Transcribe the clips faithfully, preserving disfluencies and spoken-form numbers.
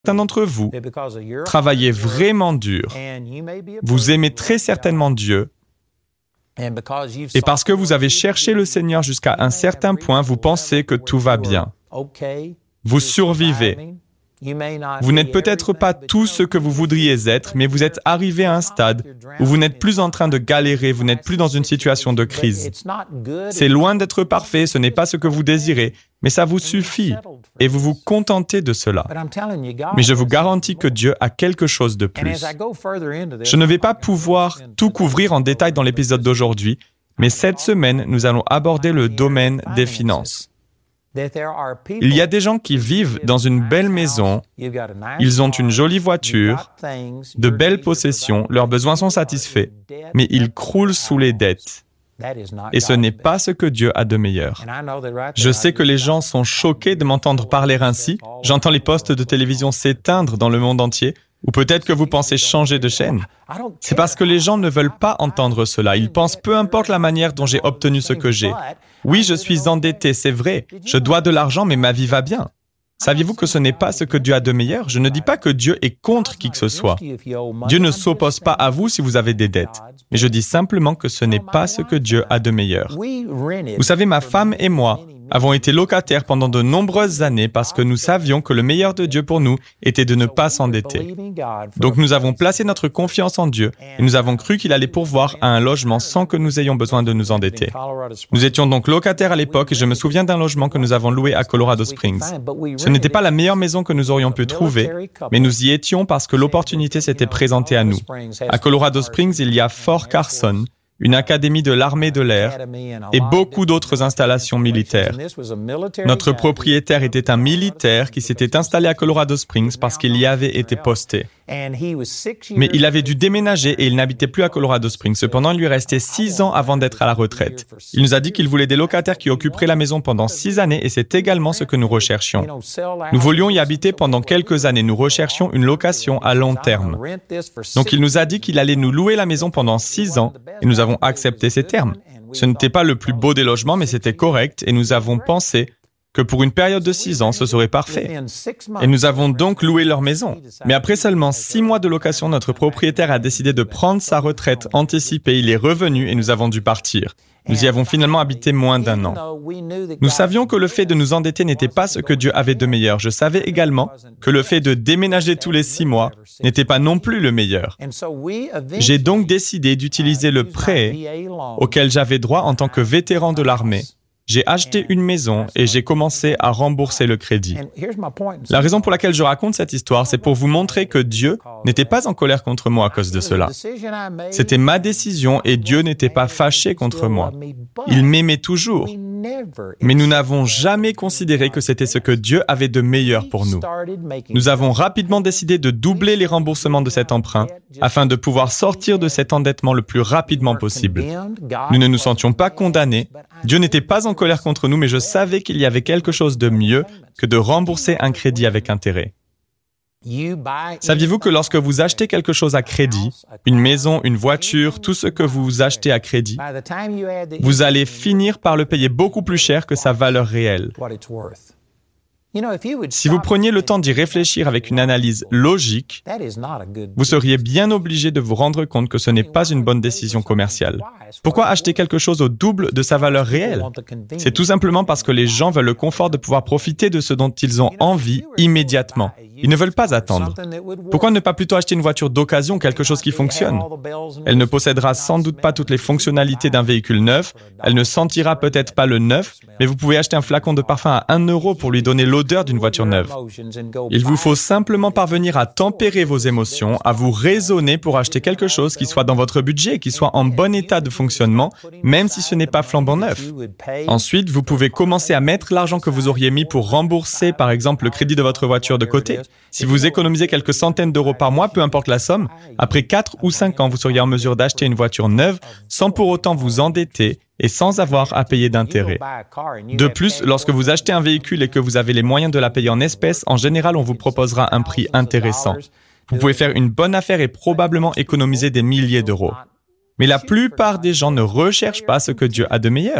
Certains d'entre vous travaillez vraiment dur. Vous aimez très certainement Dieu. Et parce que vous avez cherché le Seigneur jusqu'à un certain point, vous pensez que tout va bien. Vous survivez. Vous n'êtes peut-être pas tout ce que vous voudriez être, mais vous êtes arrivé à un stade où vous n'êtes plus en train de galérer, vous n'êtes plus dans une situation de crise. C'est loin d'être parfait, ce n'est pas ce que vous désirez, mais ça vous suffit et vous vous contentez de cela. Mais je vous garantis que Dieu a quelque chose de plus. Je ne vais pas pouvoir tout couvrir en détail dans l'épisode d'aujourd'hui, mais cette semaine, nous allons aborder le domaine des finances. Il y a des gens qui vivent dans une belle maison, ils ont une jolie voiture, de belles possessions, leurs besoins sont satisfaits, mais ils croulent sous les dettes. Et ce n'est pas ce que Dieu a de meilleur. Je sais que les gens sont choqués de m'entendre parler ainsi. J'entends les postes de télévision s'éteindre dans le monde entier, ou peut-être que vous pensez changer de chaîne. C'est parce que les gens ne veulent pas entendre cela. Ils pensent peu importe la manière dont j'ai obtenu ce que j'ai. Oui, je suis endetté, c'est vrai. Je dois de l'argent, mais ma vie va bien. Saviez-vous que ce n'est pas ce que Dieu a de meilleur? Je ne dis pas que Dieu est contre qui que ce soit. Dieu ne s'oppose pas à vous si vous avez des dettes. Mais je dis simplement que ce n'est pas ce que Dieu a de meilleur. Vous savez, ma femme et moi avons été locataires pendant de nombreuses années parce que nous savions que le meilleur de Dieu pour nous était de ne pas s'endetter. Donc nous avons placé notre confiance en Dieu et nous avons cru qu'il allait pourvoir à un logement sans que nous ayons besoin de nous endetter. Nous étions donc locataires à l'époque et je me souviens d'un logement que nous avons loué à Colorado Springs. Ce n'était pas la meilleure maison que nous aurions pu trouver, mais nous y étions parce que l'opportunité s'était présentée à nous. À Colorado Springs, il y a Fort Carson, une académie de l'armée de l'air et beaucoup d'autres installations militaires. Notre propriétaire était un militaire qui s'était installé à Colorado Springs parce qu'il y avait été posté. Mais il avait dû déménager et il n'habitait plus à Colorado Springs. Cependant, il lui restait six ans avant d'être à la retraite. Il nous a dit qu'il voulait des locataires qui occuperaient la maison pendant six années et c'est également ce que nous recherchions. Nous voulions y habiter pendant quelques années. Nous recherchions une location à long terme. Donc, il nous a dit qu'il allait nous louer la maison pendant six ans et nous avons accepté ces termes. Ce n'était pas le plus beau des logements, mais c'était correct et nous avons pensé que pour une période de six ans, ce serait parfait. Et nous avons donc loué leur maison. Mais après seulement six mois de location, notre propriétaire a décidé de prendre sa retraite anticipée. Il est revenu et nous avons dû partir. Nous y avons finalement habité moins d'un an. Nous savions que le fait de nous endetter n'était pas ce que Dieu avait de meilleur. Je savais également que le fait de déménager tous les six mois n'était pas non plus le meilleur. J'ai donc décidé d'utiliser le prêt auquel j'avais droit en tant que vétéran de l'armée. J'ai acheté une maison et j'ai commencé à rembourser le crédit. La raison pour laquelle je raconte cette histoire, c'est pour vous montrer que Dieu n'était pas en colère contre moi à cause de cela. C'était ma décision et Dieu n'était pas fâché contre moi. Il m'aimait toujours. Mais nous n'avons jamais considéré que c'était ce que Dieu avait de meilleur pour nous. Nous avons rapidement décidé de doubler les remboursements de cet emprunt afin de pouvoir sortir de cet endettement le plus rapidement possible. Nous ne nous sentions pas condamnés. Dieu n'était pas en colère contre nous, mais je savais qu'il y avait quelque chose de mieux que de rembourser un crédit avec intérêt. Saviez-vous que lorsque vous achetez quelque chose à crédit, une maison, une voiture, tout ce que vous achetez à crédit, vous allez finir par le payer beaucoup plus cher que sa valeur réelle. Si vous preniez le temps d'y réfléchir avec une analyse logique, vous seriez bien obligé de vous rendre compte que ce n'est pas une bonne décision commerciale. Pourquoi acheter quelque chose au double de sa valeur réelle? C'est tout simplement parce que les gens veulent le confort de pouvoir profiter de ce dont ils ont envie immédiatement. Ils ne veulent pas attendre. Pourquoi ne pas plutôt acheter une voiture d'occasion, quelque chose qui fonctionne? Elle ne possédera sans doute pas toutes les fonctionnalités d'un véhicule neuf, elle ne sentira peut-être pas le neuf, mais vous pouvez acheter un flacon de parfum à un euro pour lui donner l'odeur d'une voiture neuve. Il vous faut simplement parvenir à tempérer vos émotions, à vous raisonner pour acheter quelque chose qui soit dans votre budget, qui soit en bon état de fonctionnement, même si ce n'est pas flambant neuf. Ensuite, vous pouvez commencer à mettre l'argent que vous auriez mis pour rembourser, par exemple, le crédit de votre voiture de côté. Si vous économisez quelques centaines d'euros par mois, peu importe la somme, après quatre ou cinq ans, vous seriez en mesure d'acheter une voiture neuve sans pour autant vous endetter et sans avoir à payer d'intérêt. De plus, lorsque vous achetez un véhicule et que vous avez les moyens de la payer en espèces, en général, on vous proposera un prix intéressant. Vous pouvez faire une bonne affaire et probablement économiser des milliers d'euros. Mais la plupart des gens ne recherchent pas ce que Dieu a de meilleur.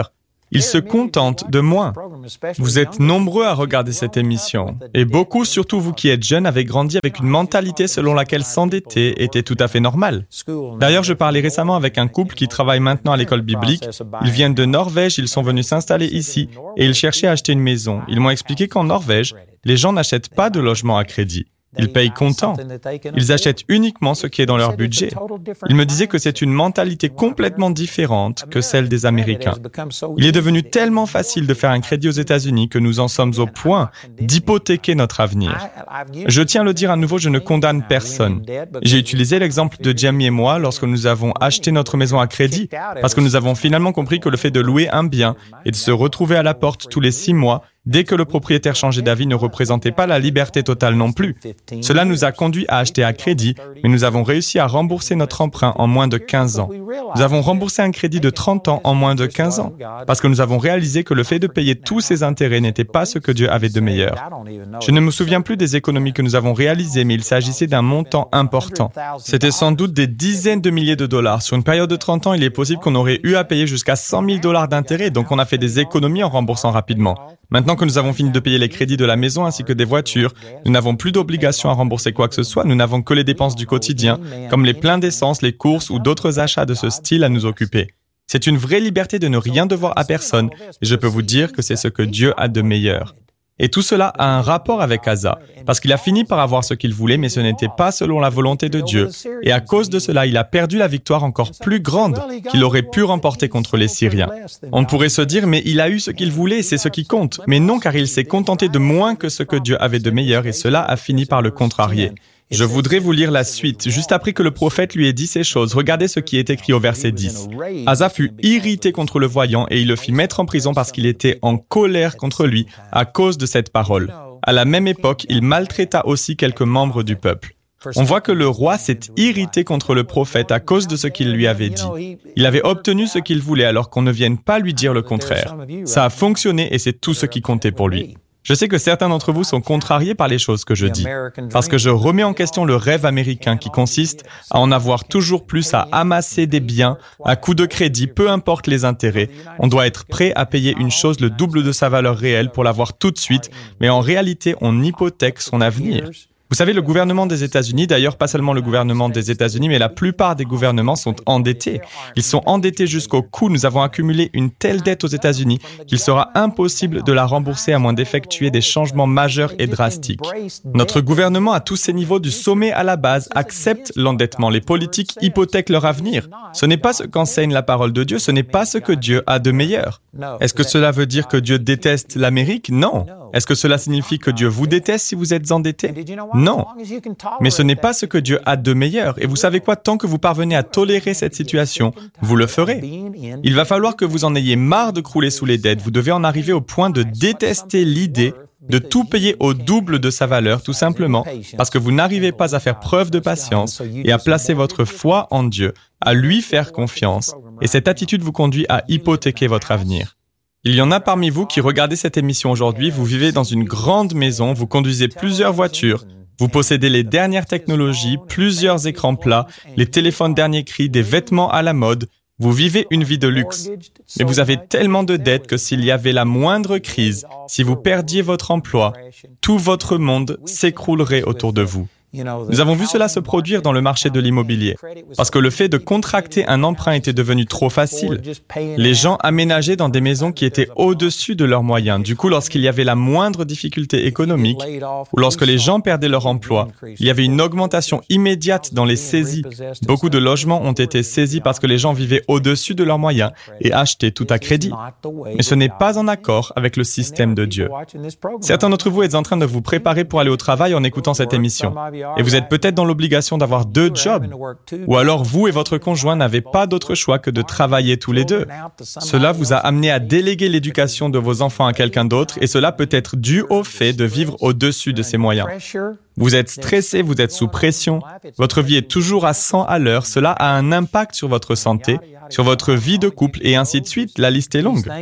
Ils se contentent de moins. Vous êtes nombreux à regarder cette émission, et beaucoup, surtout vous qui êtes jeunes, avez grandi avec une mentalité selon laquelle s'endetter était tout à fait normal. D'ailleurs, je parlais récemment avec un couple qui travaille maintenant à l'école biblique. Ils viennent de Norvège, ils sont venus s'installer ici, et ils cherchaient à acheter une maison. Ils m'ont expliqué qu'en Norvège, les gens n'achètent pas de logement à crédit. Ils payent comptant. Ils achètent uniquement ce qui est dans leur budget. Ils me disaient que c'est une mentalité complètement différente que celle des Américains. Il est devenu tellement facile de faire un crédit aux États-Unis que nous en sommes au point d'hypothéquer notre avenir. Je tiens à le dire à nouveau, je ne condamne personne. J'ai utilisé l'exemple de Jamie et moi lorsque nous avons acheté notre maison à crédit, parce que nous avons finalement compris que le fait de louer un bien et de se retrouver à la porte tous les six mois, dès que le propriétaire changeait d'avis, ne représentait pas la liberté totale non plus. Cela nous a conduit à acheter à crédit, mais nous avons réussi à rembourser notre emprunt en moins de quinze ans. Nous avons remboursé un crédit de trente ans en moins de quinze ans, parce que nous avons réalisé que le fait de payer tous ces intérêts n'était pas ce que Dieu avait de meilleur. Je ne me souviens plus des économies que nous avons réalisées, mais il s'agissait d'un montant important. C'était sans doute des dizaines de milliers de dollars. Sur une période de trente ans, il est possible qu'on aurait eu à payer jusqu'à cent mille dollars d'intérêts, donc on a fait des économies en remboursant rapidement. Maintenant que nous avons fini de payer les crédits de la maison ainsi que des voitures, nous n'avons plus d'obligation à rembourser quoi que ce soit, nous n'avons que les dépenses du quotidien, comme les pleins d'essence, les courses ou d'autres achats de ce style à nous occuper. C'est une vraie liberté de ne rien devoir à personne, et je peux vous dire que c'est ce que Dieu a de meilleur. Et tout cela a un rapport avec Asa, parce qu'il a fini par avoir ce qu'il voulait, mais ce n'était pas selon la volonté de Dieu. Et à cause de cela, il a perdu la victoire encore plus grande qu'il aurait pu remporter contre les Syriens. On pourrait se dire, mais il a eu ce qu'il voulait, c'est ce qui compte. Mais non, car il s'est contenté de moins que ce que Dieu avait de meilleur, et cela a fini par le contrarier. Je voudrais vous lire la suite. Juste après que le prophète lui ait dit ces choses, regardez ce qui est écrit au verset dix. Asa fut irrité contre le voyant et il le fit mettre en prison parce qu'il était en colère contre lui à cause de cette parole. À la même époque, il maltraita aussi quelques membres du peuple. On voit que le roi s'est irrité contre le prophète à cause de ce qu'il lui avait dit. Il avait obtenu ce qu'il voulait alors qu'on ne vienne pas lui dire le contraire. Ça a fonctionné et c'est tout ce qui comptait pour lui. Je sais que certains d'entre vous sont contrariés par les choses que je dis, parce que je remets en question le rêve américain qui consiste à en avoir toujours plus, à amasser des biens à coût de crédit, peu importe les intérêts. On doit être prêt à payer une chose le double de sa valeur réelle pour l'avoir tout de suite, mais en réalité, on hypothèque son avenir. Vous savez, le gouvernement des États-Unis, d'ailleurs pas seulement le gouvernement des États-Unis, mais la plupart des gouvernements sont endettés. Ils sont endettés jusqu'au cou. Nous avons accumulé une telle dette aux États-Unis qu'il sera impossible de la rembourser à moins d'effectuer des changements majeurs et drastiques. Notre gouvernement, à tous ces niveaux, du sommet à la base, accepte l'endettement. Les politiques hypothèquent leur avenir. Ce n'est pas ce qu'enseigne la parole de Dieu, ce n'est pas ce que Dieu a de meilleur. Est-ce que cela veut dire que Dieu déteste l'Amérique? Non. Est-ce que cela signifie que Dieu vous déteste si vous êtes endetté? Non. Mais ce n'est pas ce que Dieu a de meilleur. Et vous savez quoi? Tant que vous parvenez à tolérer cette situation, vous le ferez. Il va falloir que vous en ayez marre de crouler sous les dettes. Vous devez en arriver au point de détester l'idée de tout payer au double de sa valeur, tout simplement parce que vous n'arrivez pas à faire preuve de patience et à placer votre foi en Dieu, à lui faire confiance. Et cette attitude vous conduit à hypothéquer votre avenir. Il y en a parmi vous qui regardez cette émission aujourd'hui, vous vivez dans une grande maison, vous conduisez plusieurs voitures, vous possédez les dernières technologies, plusieurs écrans plats, les téléphones dernier cri, des vêtements à la mode, vous vivez une vie de luxe. Mais vous avez tellement de dettes que s'il y avait la moindre crise, si vous perdiez votre emploi, tout votre monde s'écroulerait autour de vous. Nous avons vu cela se produire dans le marché de l'immobilier, parce que le fait de contracter un emprunt était devenu trop facile. Les gens aménageaient dans des maisons qui étaient au-dessus de leurs moyens. Du coup, lorsqu'il y avait la moindre difficulté économique, ou lorsque les gens perdaient leur emploi, il y avait une augmentation immédiate dans les saisies. Beaucoup de logements ont été saisis parce que les gens vivaient au-dessus de leurs moyens et achetaient tout à crédit. Mais ce n'est pas en accord avec le système de Dieu. Certains d'entre vous êtes en train de vous préparer pour aller au travail en écoutant cette émission. Et vous êtes peut-être dans l'obligation d'avoir deux jobs. Ou alors vous et votre conjoint n'avez pas d'autre choix que de travailler tous les deux. Cela vous a amené à déléguer l'éducation de vos enfants à quelqu'un d'autre et cela peut être dû au fait de vivre au-dessus de ses moyens. Vous êtes stressé, vous êtes sous pression, votre vie est toujours à cent à l'heure, cela a un impact sur votre santé, sur votre vie de couple et ainsi de suite, la liste est longue.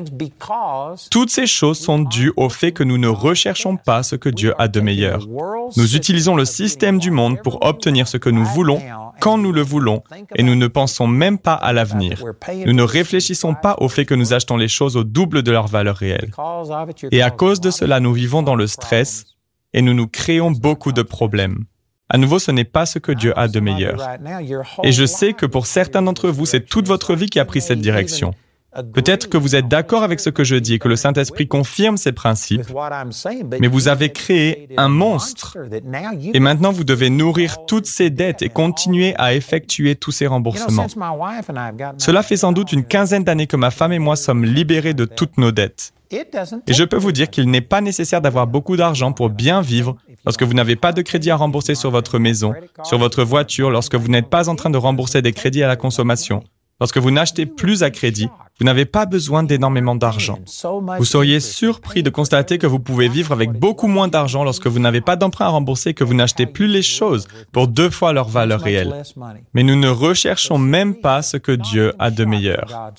Toutes ces choses sont dues au fait que nous ne recherchons pas ce que Dieu a de meilleur. Nous utilisons le système du monde pour obtenir ce que nous voulons quand nous le voulons et nous ne pensons même pas à l'avenir. Nous ne réfléchissons pas au fait que nous achetons les choses au double de leur valeur réelle. Et à cause de cela, nous vivons dans le stress et nous nous créons beaucoup de problèmes. À nouveau, ce n'est pas ce que Dieu a de meilleur. Et je sais que pour certains d'entre vous, c'est toute votre vie qui a pris cette direction. Peut-être que vous êtes d'accord avec ce que je dis et que le Saint-Esprit confirme ces principes, mais vous avez créé un monstre. Et maintenant, vous devez nourrir toutes ces dettes et continuer à effectuer tous ces remboursements. Cela fait sans doute une quinzaine d'années que ma femme et moi sommes libérés de toutes nos dettes. Et je peux vous dire qu'il n'est pas nécessaire d'avoir beaucoup d'argent pour bien vivre lorsque vous n'avez pas de crédit à rembourser sur votre maison, sur votre voiture, lorsque vous n'êtes pas en train de rembourser des crédits à la consommation. Lorsque vous n'achetez plus à crédit, vous n'avez pas besoin d'énormément d'argent. Vous seriez surpris de constater que vous pouvez vivre avec beaucoup moins d'argent lorsque vous n'avez pas d'emprunt à rembourser et que vous n'achetez plus les choses pour deux fois leur valeur réelle. Mais nous ne recherchons même pas ce que Dieu a de meilleur.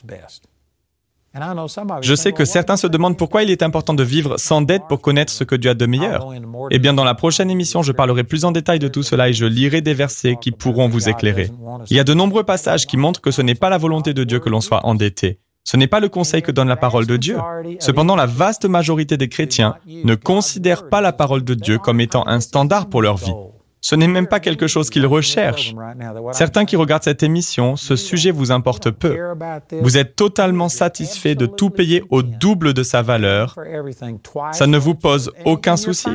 Je sais que certains se demandent pourquoi il est important de vivre sans dette pour connaître ce que Dieu a de meilleur. Eh bien, dans la prochaine émission, je parlerai plus en détail de tout cela et je lirai des versets qui pourront vous éclairer. Il y a de nombreux passages qui montrent que ce n'est pas la volonté de Dieu que l'on soit endetté. Ce n'est pas le conseil que donne la parole de Dieu. Cependant, la vaste majorité des chrétiens ne considèrent pas la parole de Dieu comme étant un standard pour leur vie. Ce n'est même pas quelque chose qu'ils recherchent. Certains qui regardent cette émission, ce sujet vous importe peu. Vous êtes totalement satisfait de tout payer au double de sa valeur. Ça ne vous pose aucun souci.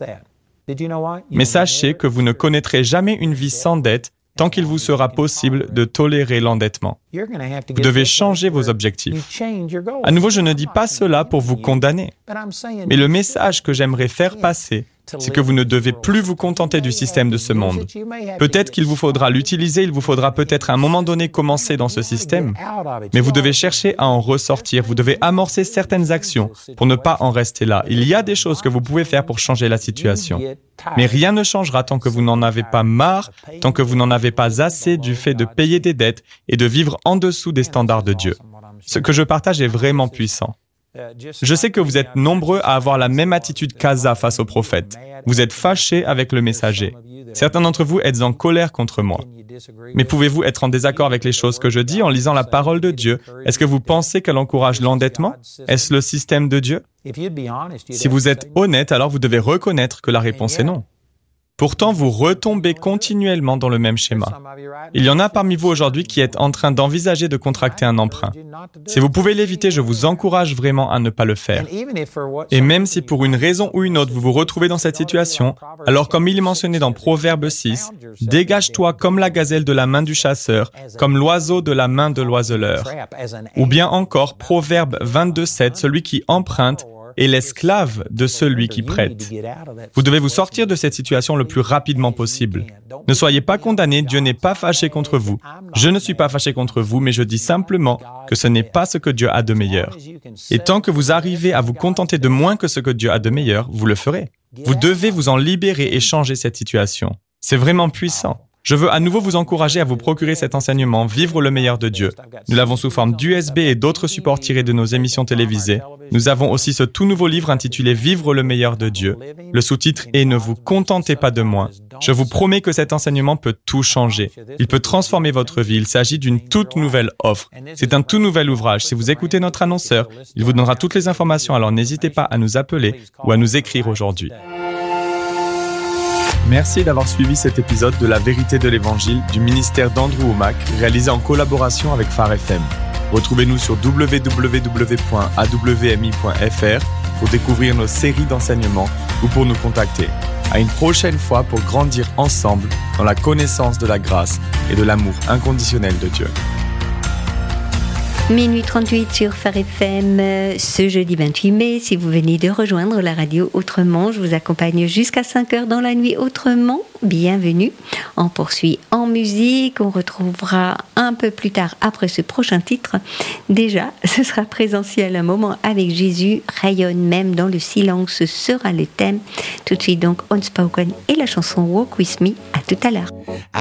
Mais sachez que vous ne connaîtrez jamais une vie sans dette tant qu'il vous sera possible de tolérer l'endettement. Vous devez changer vos objectifs. À nouveau, je ne dis pas cela pour vous condamner. Mais le message que j'aimerais faire passer, c'est que vous ne devez plus vous contenter du système de ce monde. Peut-être qu'il vous faudra l'utiliser, il vous faudra peut-être à un moment donné commencer dans ce système, mais vous devez chercher à en ressortir, vous devez amorcer certaines actions pour ne pas en rester là. Il y a des choses que vous pouvez faire pour changer la situation, mais rien ne changera tant que vous n'en avez pas marre, tant que vous n'en avez pas assez du fait de payer des dettes et de vivre en dessous des standards de Dieu. Ce que je partage est vraiment puissant. Je sais que vous êtes nombreux à avoir la même attitude qu'Asa face au prophète. Vous êtes fâchés avec le messager. Certains d'entre vous êtes en colère contre moi. Mais pouvez-vous être en désaccord avec les choses que je dis en lisant la parole de Dieu? Est-ce que vous pensez qu'elle encourage l'endettement? Est-ce le système de Dieu? Si vous êtes honnête, alors vous devez reconnaître que la réponse est non. Pourtant, vous retombez continuellement dans le même schéma. Il y en a parmi vous aujourd'hui qui êtes en train d'envisager de contracter un emprunt. Si vous pouvez l'éviter, je vous encourage vraiment à ne pas le faire. Et même si pour une raison ou une autre vous vous retrouvez dans cette situation, alors comme il est mentionné dans Proverbe six, « Dégage-toi comme la gazelle de la main du chasseur, comme l'oiseau de la main de l'oiseleur. » Ou bien encore Proverbe vingt-deux sept, « Celui qui emprunte est l'esclave de celui qui prête. » Vous devez vous sortir de cette situation le plus rapidement possible. Ne soyez pas condamnés, Dieu n'est pas fâché contre vous. Je ne suis pas fâché contre vous, mais je dis simplement que ce n'est pas ce que Dieu a de meilleur. Et tant que vous arrivez à vous contenter de moins que ce que Dieu a de meilleur, vous le ferez. Vous devez vous en libérer et changer cette situation. C'est vraiment puissant. Je veux à nouveau vous encourager à vous procurer cet enseignement « Vivre le meilleur de Dieu ». Nous l'avons sous forme d'U S B et d'autres supports tirés de nos émissions télévisées. Nous avons aussi ce tout nouveau livre intitulé « Vivre le meilleur de Dieu ». Le sous-titre est « Ne vous contentez pas de moins ». Je vous promets que cet enseignement peut tout changer. Il peut transformer votre vie. Il s'agit d'une toute nouvelle offre. C'est un tout nouvel ouvrage. Si vous écoutez notre annonceur, il vous donnera toutes les informations, alors n'hésitez pas à nous appeler ou à nous écrire aujourd'hui. Merci d'avoir suivi cet épisode de La Vérité de l'Évangile du ministère d'Andrew Wommack, réalisé en collaboration avec Phare F M. Retrouvez-nous sur w w w point a w m i point f r pour découvrir nos séries d'enseignements ou pour nous contacter. À une prochaine fois pour grandir ensemble dans la connaissance de la grâce et de l'amour inconditionnel de Dieu. Minuit trente-huit sur Phare F M, ce jeudi vingt-huit mai. Si vous venez de rejoindre la radio Autrement, je vous accompagne jusqu'à cinq heures dans la nuit Autrement. Bienvenue. On poursuit en musique. On retrouvera un peu plus tard après ce prochain titre. Déjà, ce sera présentiel. Un moment avec Jésus rayonne même dans le silence. Ce sera le thème. Tout de suite donc Unspoken et la chanson Walk With Me. À tout à l'heure.